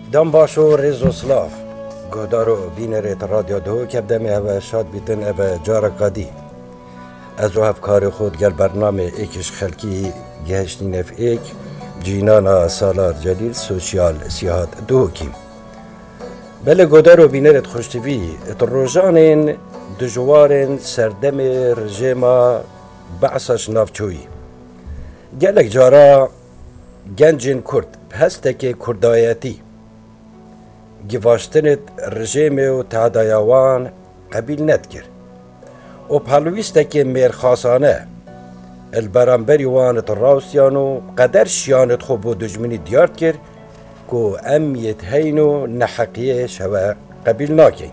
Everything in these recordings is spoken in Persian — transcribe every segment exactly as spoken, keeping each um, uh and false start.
دم باشو ریزو سلاف گودارو بینرت رادیو دو که بدم او شاد بیتن او جارا قدی از او هفکار خود گل برنامه ایکش خلکی گهشتی نف ایک جینانا سالار جلیل سوشیال سیاحت دو کیم بله گودارو بینرت خوشتوی ات روژانین دجوارن سردم رژیما بعثش نافچوی گلک جارا گنجین کرد هسته کردایتی گواشتنت رژیم و تعدایوان قبیل ندکر و پلویسته که میرخاسانه البرانبری وانت راوسیانو قدر شیانت خوب و دجمنی دیارد کر که امیت هینو نحقیه شوه قبیل ناکین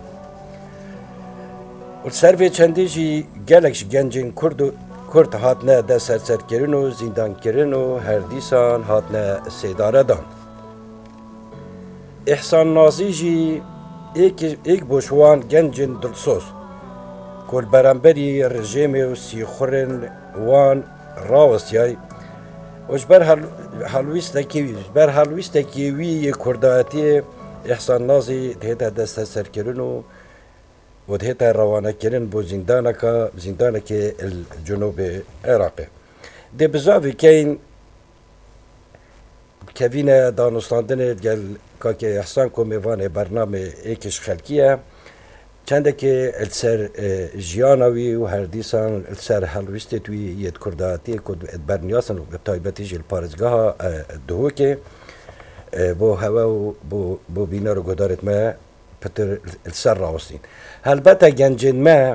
و سروی چندی جی گلکش گنجین کرد کرد هاتنه ده سرسر کرن و زندان کرن و هر دیسان هاتنه سیداره دان احسان نازی جی ایک, ایک بوشوان گنجن دلسوز کل برانبری رژیم و سیخورن وان راوستیای وش بر حلویستکی بر حلویستکی وی کرداتی احسان نازی دهتا دست سر کرن و و دهتا روانه کرن بو زندانکا زندانک الجنوب عراقی ده بزاوی کین کوین دانستاندن گل که احسان کو میوان برنامه ایکش خلکیه چنده که السر جیانوی و هر دیسان السر حلویستی توی ید کرداتی کد برنیاسن و تایبتی جل پارزگاه دهو که بو هوا و بو, بو بینا رو گدارت ما پتر السر راوستین البته گنجین ما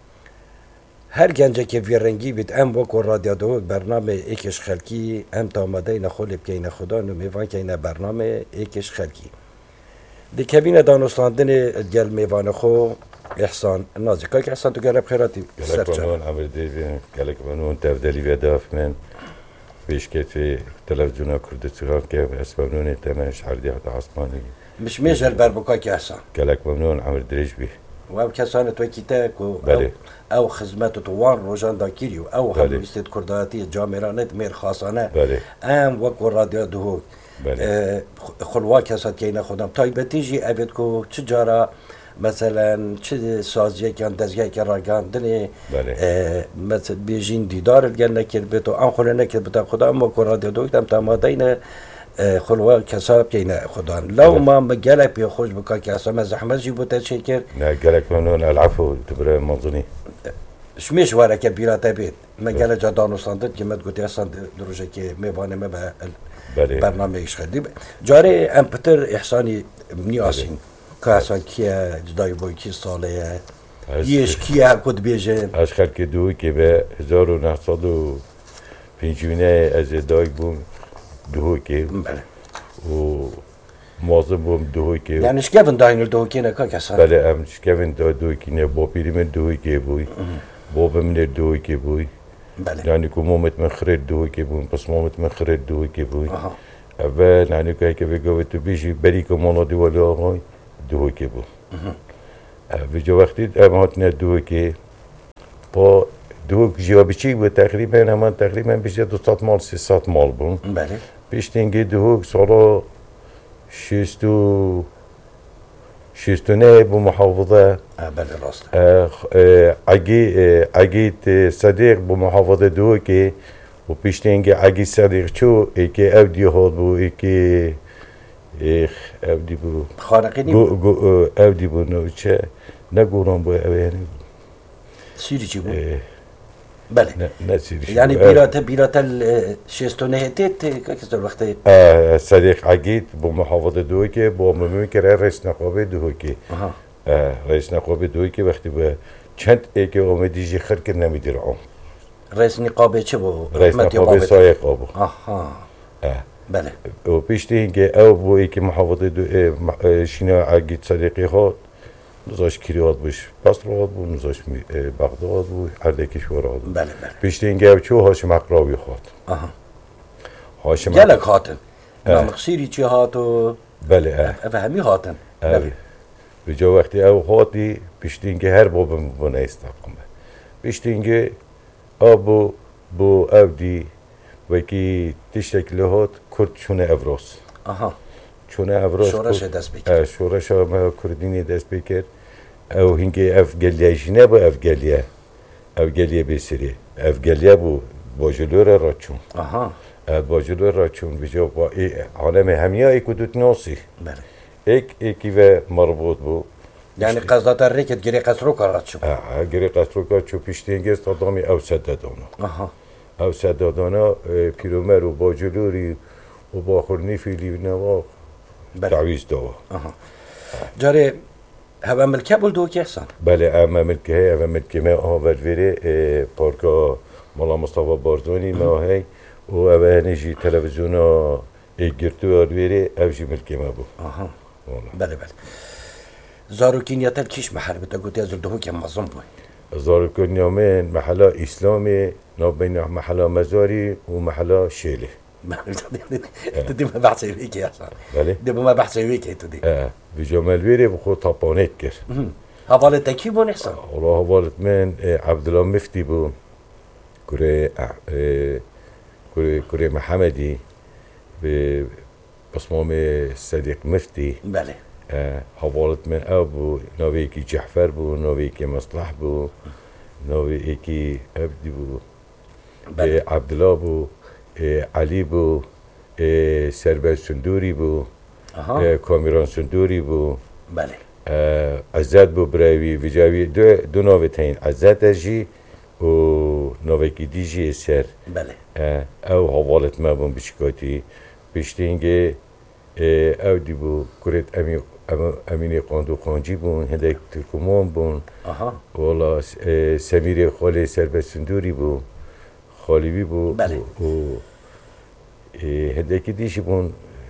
هر گنجه که ویرنگی بید ام وکو رادیو دو برنامه ایکش خلکی ام تا آماده نخول بکین خدا نمیوان که این برنامه ایکش خلکی دی کوین دانستاندن گل میوان خو احسان نازی که احسان تو گلب خیراتی گلک بانون عمر دیوین گلک بانون تفدلی ویداف من بیش که تلویزیون کردستان که اسبابنون تماش حردی حتی عصمانی مش میجل بربکا که احسان گلک بانون عمر دریج بی و او کسان تو کیتا کو بله او خدمت توان روزان داکیریو او هم استد کرداتی جامرانت میر خاصانه بله ام وکو رادیو دو بله خلوا کسات که اینا خودم تایبتی جی اوید کو چه جارا مثلا چه سازیه که اندازگاه که راگاندنه مثلا بیجین دیدار گل نکر بیتو آن خونه نکر بیتا خدا اما کو رادیو دو کدام تا مادین خلوا کساب که اینا خدا لو ما مجالك بيخرج بكا كاسه ما زحمه جيبو تشكر لا قالك منون العفو تبرا منظني شميش ولا كبيرات بيت ما قال جدان صندوق كما قلت اصلا درجه كي ميبانه ما برنامج خدي جاري امبتر احساني منياسين كاسان كيا جداي بو كي صاله يش كيا كنت بيجي اشخر كدو كي به هزار و نهصد و پنجونه از داي بوم دو كي و مواظب بوم دو كي يعني شكفن داينل دو كي نكا كاسان بله ام شكفن دو دو كي نه بو بيرم دو كي بوي بو بمن دو كي بوي بله يعني كمومت من خريط دو كي بوي بس مومت من خريط دو كي بوي اول يعني كاي كي بيجي بيجي بري كمونو دي ولا غوي دو كي بوي بيجي وقتی ام هاتنا دو كي با دو جوابچی بود تقریبا همان تقریبا بیشتر دویست مال سیصد مال بود. بله. بیشترینگی دو سال ششتو ششتونه با محافظه. بله راست. عگی عگی صدیق با محافظه دو که و بیشترینگی عگی صدیق چو که اودی هاد بود که اودی بود. خارقینی بود. اودی بود نه چه نگورم بود اولی. سیری چی بود؟ بله نسيري يعني بيرات بيرات الشيستونه تيت كيس الوقت اه صديق عقيد بمحافظه دوكي بممكن رئيس نقابه دوكي اها اه رئيس نقابه دوكي وقتی به چند اگه اومدی جی خرک نمیدیر عام رئيس نقابه چه بو رئيس نقابه سایق ابو اها اه بله و پیشتی که او بو ای که محافظه دو شینا عقيد صديقي هات نزاش کریات بش بسرات بود نزاش بغداد بود هر کشور بود بله بله پیشتی این گفت چه هاشم اقراوی خواهد آها هاشم گلک هاتن نامخصیری چی هاتو بله اه همی هاتن بله بجا وقتی او هاتی پیشتی این که هر بابم بونه استقامه پیشتی این که آبو بو او دی و که تشتکل هات کرد چونه افراس آها چون افراز شورش دست بکرد شورش ما کردینی دست بکرد او هنگی افگلیش نه با افگلیه افگلیه بسری افگلیه بو باجلور را چون آها باجلور را چون بجا با عالم همیا ای کدوت ناسی بله ایک ایکی و مربوط بو یعنی قصدات ریکت گری قصرو کارات شو اه گری قصرو کار چو پیشتینگست دامی او سددانا آها او سددانا پیرومر و باجلوری و با خورنی فیلی نواق تعویز دوا آها جاره هوا ملکه بولدو که احسان بله اما ملکه اما ملکه ما آورد ویره پارکا مالا مصطفى بارزونی ما هی و اوه نجی تلویزیونا گرتو آرویره اوجی ملکه ما بو آها بله بله زاروکین یا تل کیش محل بتا گوتی از دهو که مازم بوی زاروکین یا من محلا اسلامی نابین محلا مزاری و محلا شیله تو دی ما بحثی وی که احسان بله دی ما بحثی وی که تو دی اه بجامل ویره بخو طاپانیت کر حوالت کی بون احسان والله حوالت من عبدالله مفتي بو كوري كوري كوري محمدي بصمام صديق مفتي بله حوالت من ابو نويكي جعفر بو نويكي مصلح بو نويكي عبدي بو بله. عبد الله بو علي بو سرباز سندوري بو كاميران سندوري بو بله عزت بو براوی ویجاوی دو دو نوع تین عزت جی و نوع کی دیجی سر بله او حوالت ما بون بشکاتی بشتینگه او دی بو کرد امی امین قاندو خانجی بون هدک ترکمان بون آها والا سمیر خاله سرباز سندوری بو خالیوی بو بله و هدکی دیجی بون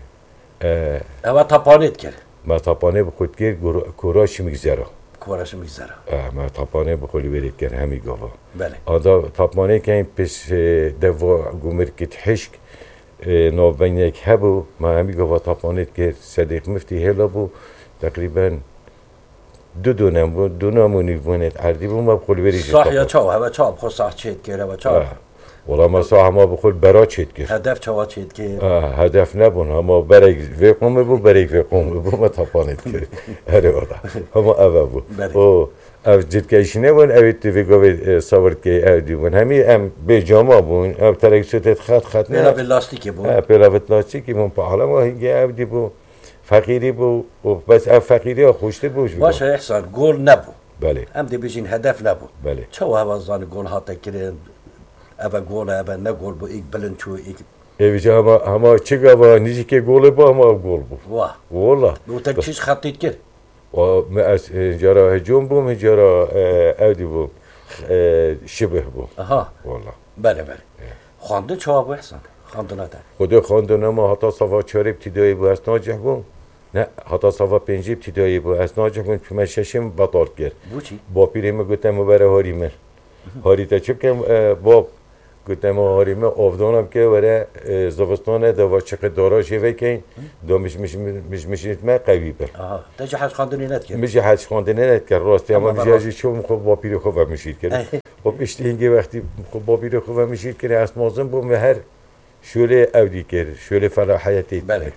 او تاپانیت کرد ما طاپانه بخود کرد کوراش میگذره کوراش میگذره ما طاپانه بخولی برید کرد همی گاوا بله آدا طاپانه که این پس دوا گمرکت حشک نوبین یک هبو ما همی گاوا طاپانه کرد صدیق مفتی هلا بو تقریبا دو دونم بو دو نامونی بوند عردی بو ما بخولی برید صح یا چاو هوا چاو بخو صح چید کرد هوا چاو والله ما صح ما بخول برا چید کرد هدف چاو چید کرد هدف نبون اما برای وقوم بو برای وقوم بو ما طاپانت کرد هره والا اما اوه بو او او جدکیش نبون اوید تو وگوی صورت که او دیبون همی ام به جامع بون او ترک سوتت خط خط نه پیلاوت لاستیکی بون پیلاوت لاستیکی بون پا حالا ما هنگی او دی بو فقیری بو بس او فقیری ها خوشتر بوش بگو باشه احسان گول نبو بله ام دی بیشین هدف نبو بله چاو هوا زان گول ها تکرین اوه گول اوه نگول بو ایک بلند چو ایک ایویجا هما هما چه گاوا نیزی که گول با هما گول بو واه والله بو تل چیز خطیت کرد و از جرا هجوم بوم جرا اودی بوم شبه بوم آها والله بله بله خانده چه بو احسان خانده نده خدا خانده ما حتی صفا چهار ابتدایی بو از ناجح بوم نه حتی صفا پنج ابتدایی بو از ناجح بوم که من ششم بطار کرد بو چی؟ با پیریم گفتم برای هاری من هاری تا چه کم باب گفتم هاریم آفدانم که برای زوستانه دوا چقدر داراش وکین دو مش مش مش مشیت ما قوی بر آها تجی حج خواندنی ند کرد میشه حج خواندنی ند کرد راستی اما میشه چون خب با پیر خوب میشید کرد خب اشتینگه وقتی خب با پیر خوب میشید کرد از مازن بوم هر شوله اودی کرد شوله فلاحیتی بله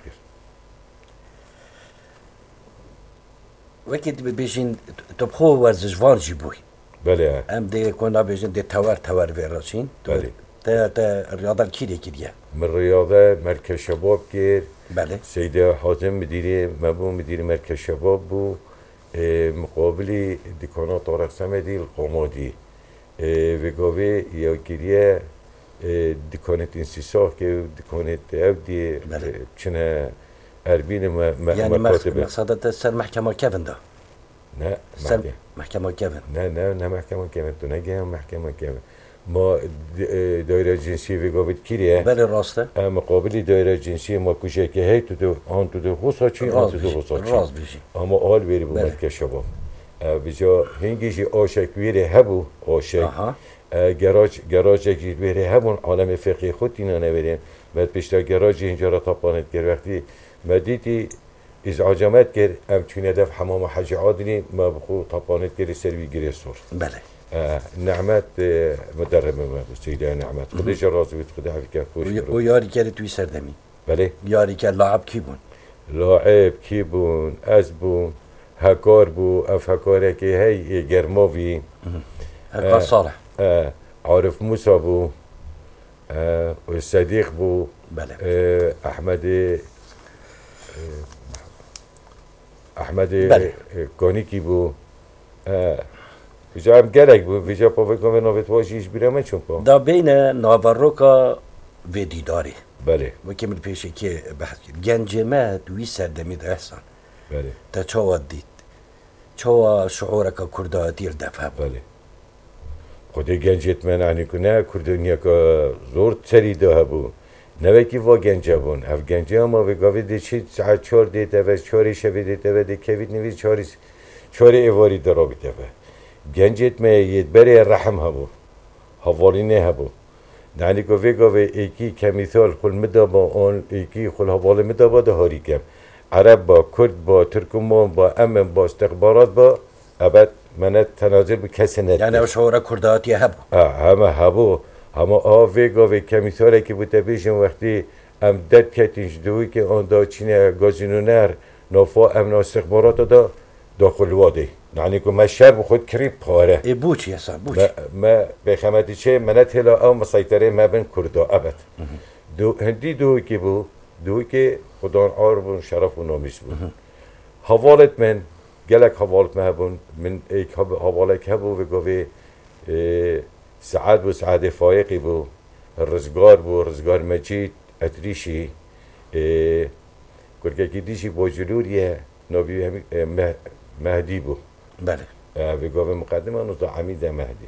وقتی بیشین تبخو ورزشوار جی بوی بله ام دی کنا بیشین دی تور تور وراشین بله تا تا ریاضه کیری کیریه من ریاضه مرکز شباب کرد بله سیده حازم مدیری مبو مدیر مرکز شباب بو مقابلی دکانات طارق صمدی القامادی و گاوه یا گریه دکانت انسیساخ که دکانت اودی چنه اربین یعنی مقصدت سر محکمه کیون ده نه سر محکمه کیون نه نه نه محکمه کیون تو نگیم محکمه کیون ما دایره جنسی وگاوت کیریه بله راسته مقابل دایره جنسی ما کوچه که هی تو دو آن تو دو خوصا چی آن تو دو خوصا چی راز بیشی اما آل بری بو مرکز شباب بجا هنگیشی آشک ویره هبو آشک گراج گراج اگه ویره هبون عالم فقهی خود اینا نبریم بعد پیشتا گراج اینجا را تاپانت کرد وقتی مدیتی ازعاجمت کرد ام چونه دف حمام حج عادلی ما بخو تاپانت کرد سروی گری سور بله نعمت مدرب ما سيدة نعمت خديجة راضي خدها في كفوش و یاری کرد توی سردمی بله یاری کرد لاعب کی بون لاعب کی بون از بون هکار بو اف هکاره که هی گرماوی هكا صالح آه عارف موسى بو آه والصديق بو بله آه احمد آه احمد بله. كونيكي بو آه بجا هم گلک بو بجا پا بکنم نوبت واشیش بیرم چون پا دا بين نافاروكا في ديداري بله وكمل بيشي كي بحث جنجمات ويسر دميد احسن بله تا چوا ديت چوا شعورك كردا دير دفع بله خود گنجت من عنی کنه کردنیا که زور تری ده بو نه کی وا گنجه بون اف گنجه ما به گاوی دی چی ساعت چهار دیده و چهاری شب دیده و دی کوید نویز چهاری چهاری ایواری درا بیده و گنجت من ید بری رحم هبو حوالی نه هبو نه که وی گاوی ایکی کمیثال خل مدابا آن ایکی خل حوالی مدابا ده هاری کم عرب با کرد با ترکمان با امن با استخبارات با ابد من تناظر به کسی ندید يعني شعورك كرداتي هبو آه همه هبو همه آوه گاوه کمیثاله که بوده بیشن وقتی ام دد کتینش دوی که آن دا چینه گازینونر نافا امن استخبارات دا داخل واده یعنی که من شر بخود کریب پاره اي بوچي يا بوچي ما, ما بخمتی چه منت هلا او مسیطره ما بین کردا ابد دو هندی دوی که بو دوی که خدان عار بون شرف و نامیس بون حوالت من گلک حوالت من هبون من ایک حوالک هبو و گاوه سعد بو سعد فایقی بو رزگار بو رزگار مجید اتریشی کرکه دیشی با جلوریه نبی مهدی بو بله و گاوه مقدمه نوزا عمید مهدی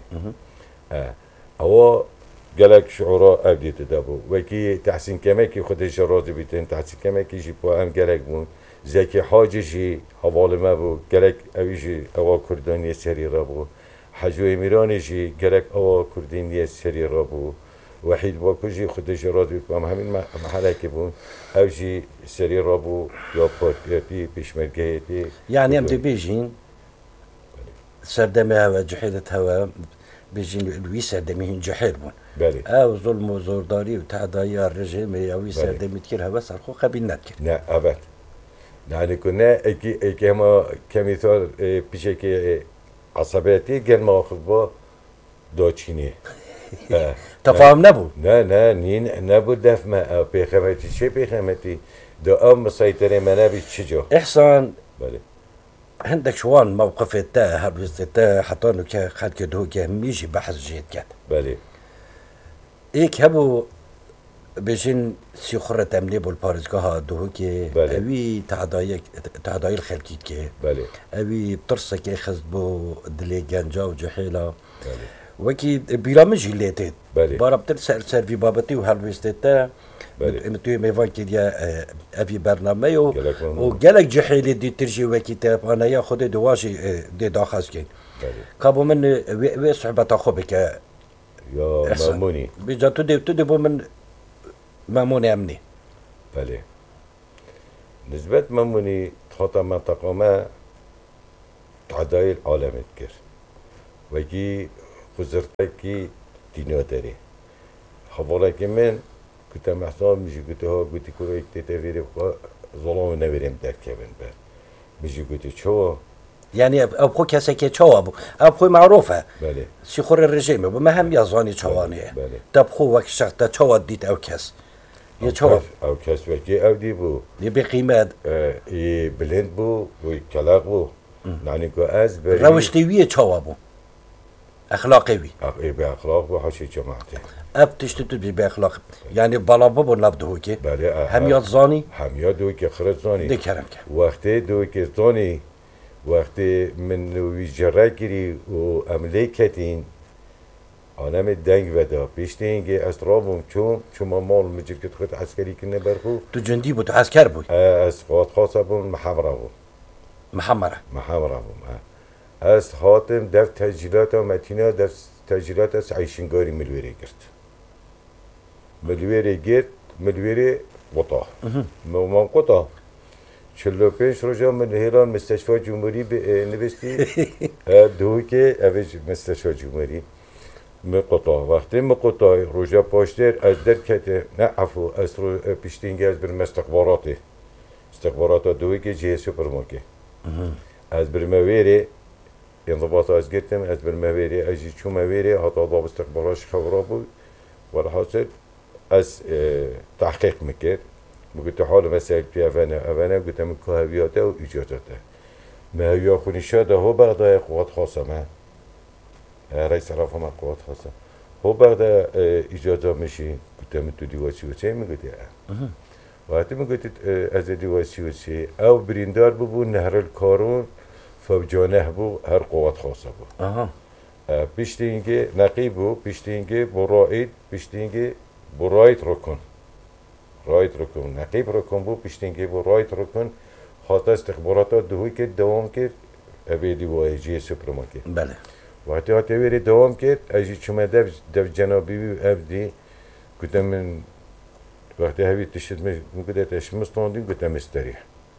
اوا گلک شعورا ابدیت دا بو وکی تحسین کمکی خودش راضی بیتن تحسین کمکی جی پا هم گلک بون زکی حاجی جی حوال ما بو گلک اویجی اوا کردانی سری را بو حجو امیرانی جی گلک اوا کردانی سری را بو وحید باکو جی خودش راضی بیتن همین محله که بون اوجی سری را بو یا پارتیاتی پیشمرگهیتی يعني ام دي بيجين سردمي هوا جحيلة هوا بيجين الوي سردمي جحيل بون بله او ظلم وزورداري وتعدايا الرجيم اوي سردمي تكير هوا سرخو خبين نتكر نه ابد يعني كنا اكي اكي هما كمثال بيشي كي عصبيتي قال ما اخذ با داچيني تفاهم نبو نه نه نين نبو دف ما بخمتي شي بخمتي دا ام مسيطرة ما نبي تشجع احسان بله عندك شوان موقف تا هربست تا حطانو كا خد كدهو كا ميجي بحث جيد كات بله ايك هبو بيجين سيخرة تملي بالبارزقها دهو كي بله. اوي تعداي تعداي الخلقيت كي بله اوي بترسا كي خزد بو دلي جانجا وجحيلة بله وكي برامج ليتت بله. بارا بترسل سيرفي بابتي وهربست تا بله. متوي ميفان كي ديا ابي برنامج جالك ممنون. وجالك جحيل دي ترجي وكي تاب انا يا خدي دواجي دي داخاز كين بله كابو من وي صحبة خبك يا ماموني بيجا تدي تدي بو من ماموني امني بله نسبة ماموني تخطى منطقة ما تعداي العالم تكر وكي خزرتكي دينو داري حوالك من كنت محسوب مجي قلت ها قلت كوريك تتفيري ظلام نبرم در كبن بر مجي قلت شو يعني ابخو كسكي تشوا ابو ابخو معروفه بله سيخور الرجيم وما هم يزاني تشواني بله. تبخو وك شخت تشوا ديت او كاس يا تشوا او كاس وكي او دي بو يبي قيمات اه اي بلند بو وكلاق بو يعني كو از بري روشتويه تشوا ابو اخلاقي وي اي باخلاق بو حشي جماعتي اب تشتتو بي باخلاق يعني بالا بابو نبدو كي بله هم يزاني هم يا دوي كي خرج زاني دي كرم كان وقتی دوی که زانی وقتی من ویجره گیری و عمله کتین آنم دنگ ودا پیشتی اینگه استرابم چون چون ما مال مجید که خود عسکری کنه برخو تو جندي بو تو عسكر بو از خواد خاصه بون محمره بون محمره محمره بون از خاتم دف تجهیلات و متینه دف تجهیلات از عیشنگاری ملویره گرد ملویره گرد ملویره قطع من قطع چلو پنج روزا من هیران مستشفى جمهوری نوشتی دوی که اوج مستشفى جمهوری مقطع وقتی مقطع روزا پاشتر از در کته نه عفو از رو پیشتینگی از بر مستخباراتی استخبارات دوی که جه سوپرمارکت از برمویری انضباط از گرتم از برمویری از چو مویری حتی ضابط استخباراش خبره بود والحاصل از تحقیق میکرد بقول حال مسائل في أفانا أفانا قلت من كهبياته وإجازاته ما يأخذ شاده هو بغدا قوات خاصة ما رئيس رافع مع قوات خاصة هو بغدا إجازة مشي قلت من تدي وسيوسي من قلت اه وقت من قلت أزدي وسيوسي أو بريندار ببو نهر الكارون فوجانه بو هر قوات خاصة بو أها بيشتينجي نقيبو بيشتينجي برايد بيشتينجي برايد ركن رايت ركن نقيب ركن بو بيشتينجي بو رايت ركن خاطر استخبارات دوی که دوام کرد اویدی و ایجی سوپرمارکت بله وقتی هاتی ویری دوام کرد ایجی چومه دو دو جنابی و افدی گفتم من وقتی هاوی تشد میگه تش مستاندیم گفتم استریح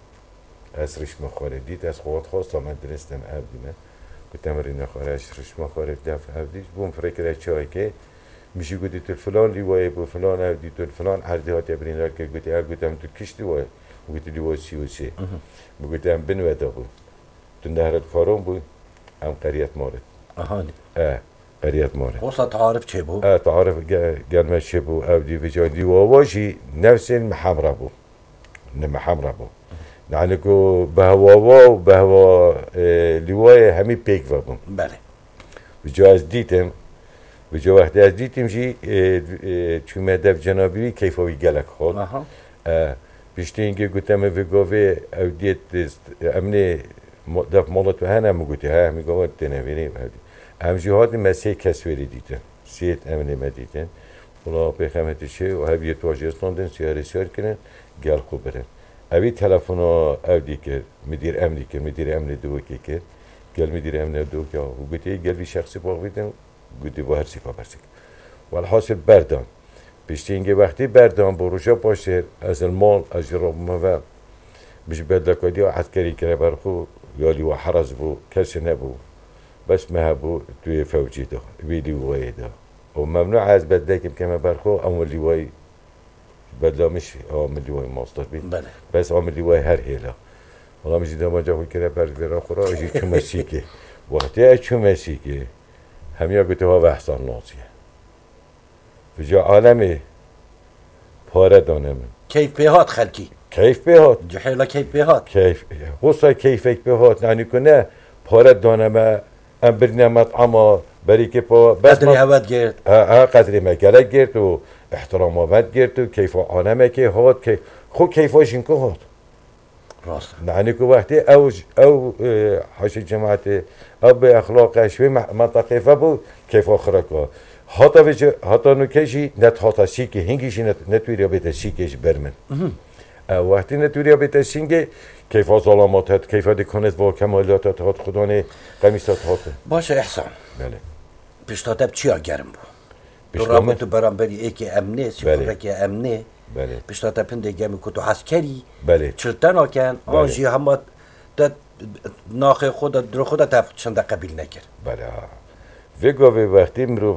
از ریش مخاره دید از قوات خواست من درستم افدی نه گفتم رینه خاره از ریش مخاره دف افدی بوم فکر چای که میشه گفتی تو فلان لیوای بو فلان افدی تو فلان عرضی هاتی برینار که گفتی اه گفتم تو کیش لیوای گفتی لیوای سی و سی گفتم بنویده بود تو نهر الکارون بود هم قریت مارد آها اه قریت مارد خواست تعارف چه بود؟ اه تعارف گرمه چه بود افدی و جان لیوایشی نفس محمره بود نه محمره بود یعنی که به هوا و به هوا لیوای همی پیک بود بله و جا از دیدم و جا وقتی از دیدم جی چون مدف جنابی کیفاوی گلک خود بیشتر اینکه گفتم وگاوه او دید امنی دف مالت و هنم گوتی ها همی گوه تنویریم هم جهات مسیح کسوری دیدن سیت امنی ما دیدن اولا بخمت چه و همی تواجه استاندن سیاره سیار کنن گل خوب برن اوی تلفن ها او دی کرد مدیر امنی کرد مدیر امنی دو که کرد گل مدیر امنی دو که و گوتی گل بی شخصی باق بیدن گوتی با هر سیفا برسک والحاصل بردان بیشتر اینکه وقتی بردان بروشا باشه از المال از جراب مواد مش بدلکادی و عسکری که برخو یالی و حرز بو کسی نبود بس ما بو توی فوجی دا ویلی وای دا و ممنوع از بدلکم که ما برخو اول لیوای بدلا مش عامل لیوای ماستر بید بله بس عامل لیوای هر هیلا والله مش دام جا که بر برا خورا اجی چون مسیکه وقتی چون مسیکه همیا گوته ها وحسان نازیه و جا عالمی پاره دانم کیف بهات خلکی کیف بهات جحیلا کیف بهات کیف خصوصا کیفک بهات یعنی کنه پاره دانم ام برنامه مطعما بری که پا بس قدری هوت گرد ها قدری مگلک گرد و احترام آمد گرد و کیف عالمه که هات که خو کیفاش این که هات راست یعنی که وقتی او او حاش جماعت او به اخلاقش و منطقه فبو کیف آخره که حتی وجه حتی نکشی نت حتی سیکی هنگیشی نت نتویریا بیت سیکش برمن وقتی نتویریا بیت سینگه کیف ظلامات هات کیف دکانت با کمالات هات خدانه قمیصات هات باشه احسان بله پیشتاتب چیا گرم بود تو پیشتامه؟ رابطه برانبری ای که امنه سیکوره که امنه بله پیشتاتب پنده گمی که تو عسکری بله چرتن آکن بله. آنجی همه داد ناخه خود در خود تفت چنده قبیل نکرد بله وگاه وقتی مرو